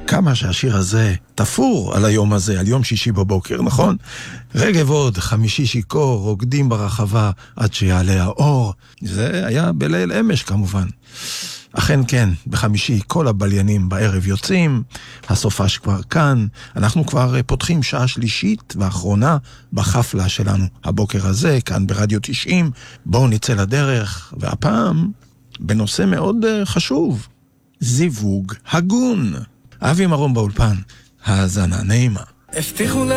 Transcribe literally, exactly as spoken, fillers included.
כמה שהשיר הזה תפור על היום הזה, על יום שישי בבוקר, נכון? רגב עוד, חמישי שיקור, רוקדים ברחבה עד שיעלה האור. זה היה בליל אמש כמובן. אכן כן, בחמישי כל הבליינים בערב יוצאים, הסופש כבר כאן, אנחנו כבר פותחים שעה שלישית ואחרונה בחפלה שלנו הבוקר הזה, כאן ברדיו תשעים. בואו נצא לדרך, והפעם בנושא מאוד חשוב, זיווג הגון. אבי מרום באולפן, האזנה נעימה. הבטיחו